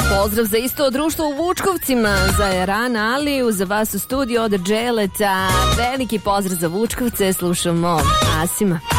Pozdrav za isto društvo u Vučkovcima, za Erana Aliju, za vas u studiju od Dželeta. Veliki pozdrav za Vučkovce, slušamo Asima.